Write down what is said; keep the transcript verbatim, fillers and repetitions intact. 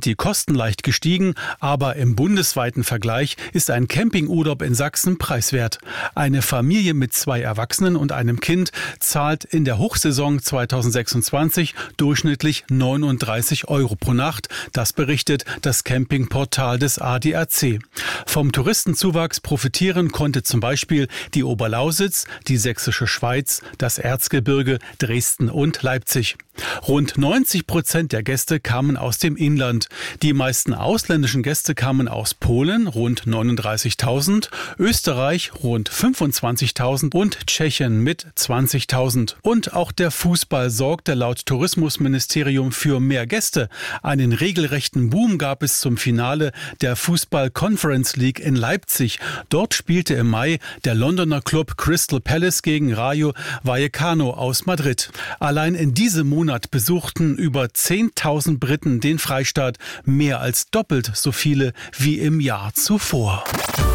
die Kosten leicht gestiegen, aber im bundesweiten Vergleich ist ein Campingurlaub in Sachsen preiswert. Eine Familie mit zwei Erwachsenen und einem Kind zahlt in der Hochsaison zweitausendsechsundzwanzig durchschnittlich neununddreißig Euro pro Nacht. Das berichtet das Campingportal des A D A C. Vom Touristenzuwachs profitieren konnte zum Beispiel die Oberlausitz, die Sächsische Schweiz, das Erzgebirge, Dresden und Leipzig. Rund neunzig Prozent der Gäste kamen aus dem Inland. Die meisten ausländischen Gäste kamen aus Polen, rund neununddreißigtausend, Österreich rund fünfundzwanzigtausend und Tschechien mit zwanzigtausend. Und auch der Fußball sorgte laut Tourismusministerium für mehr Gäste. Einen regelrechten Boom gab es zum Finale der Fußball Conference League in Leipzig. Dort spielte im Mai der Londoner Club Crystal Palace gegen Rayo Vallecano aus Madrid. Allein in diesem Monat besuchten über zehntausend Briten den Freistaat, mehr als doppelt so viele wie im Jahr zuvor.